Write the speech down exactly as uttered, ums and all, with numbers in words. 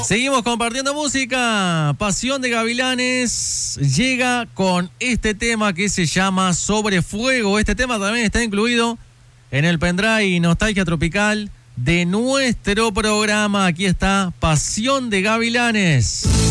Seguimos compartiendo música. Pasión de Gavilanes llega con este tema que se llama Sobre Fuego. Este tema también está incluido en el pendrive Nostalgia Tropical de nuestro programa. Aquí está Pasión de Gavilanes.